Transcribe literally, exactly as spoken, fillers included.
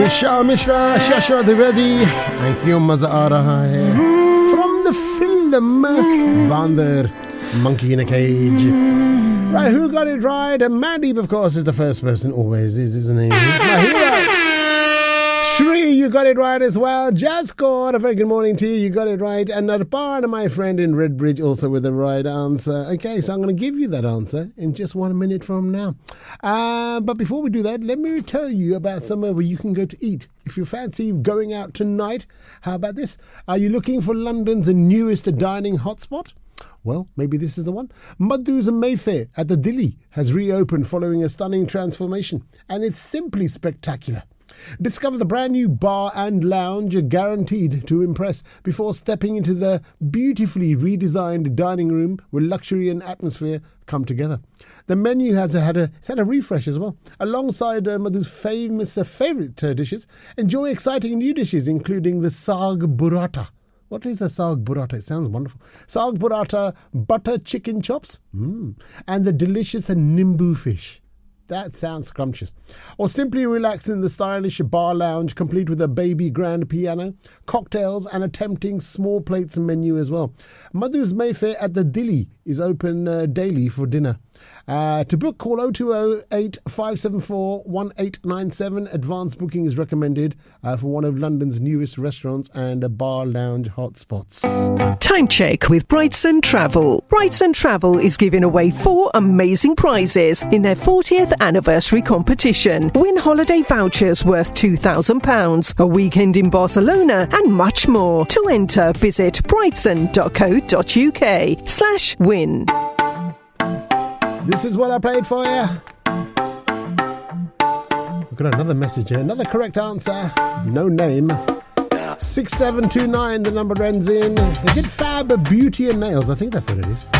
विशाल मिश्रा शशा द्विवेदी क्यों मजा आ रहा है from the film Bandar, Monkey in a Cage. Right, who got it right? Mandeep, of course, is the first person, always is, isn't he? My hero. Shri, you got it right as well. Jaskor, a very good morning to you. You got it right. And Narpan, my friend in Redbridge, also with the right answer. Okay, so I'm going to give you that answer in just one minute from now. Uh, but before we do that, let me tell you about somewhere where you can go to eat. If you fancy going out tonight, how about this? Are you looking for London's newest dining hotspot? Well, maybe this is the one. Madhu's Mayfair at the Dilly has reopened following a stunning transformation, and it's simply spectacular. Discover the brand new bar and lounge, guaranteed to impress, before stepping into the beautifully redesigned dining room where luxury and atmosphere come together. The menu has had a, it's had a refresh as well. Alongside uh, Madhu's famous uh, favourite uh, dishes, enjoy exciting new dishes including the Saag Burrata. What is a Saag Burrata? It sounds wonderful. Saag Burrata butter chicken chops, mm. and the delicious Nimbu fish. That sounds scrumptious. Or simply relax in the stylish bar lounge, complete with a baby grand piano, cocktails, and a tempting small plates menu as well. Madhu's Mayfair at the Dilly is open uh, daily for dinner. Uh, to book, call oh two oh eight, five seven four, one eight nine seven. Advance booking is recommended uh, for one of London's newest restaurants and uh, bar lounge hotspots. Time check with Brightson Travel. Brightson Travel is giving away four amazing prizes in their fortieth anniversary competition. Win holiday vouchers worth two thousand pounds, a weekend in Barcelona, and much more. To enter, visit brightson.co.uk slash win. This is what I played for you. We've got another message here. Another correct answer. No name. six seven two nine, the number ends in. Is it Fab Beauty and Nails? I think that's what it is.